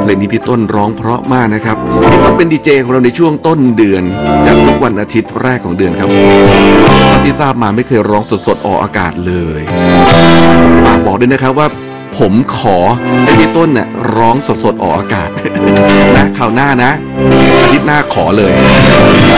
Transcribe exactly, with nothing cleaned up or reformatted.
เพลงนี้พี่ต้นร้องเพราะมากนะครับพี่ต้นเป็นดีเจของเราในช่วงต้นเดือนจากทุกวันอาทิตย์แรกของเดือนครับที่ทราบมาไม่เคยร้องสดๆออกอากาศเลยบอกด้วยนะครับว่าผมขอให้พี่ต้นเนี่ยร้องสดๆออกอากาศนะคราวหน้านะอาทิตย์หน้าขอเลย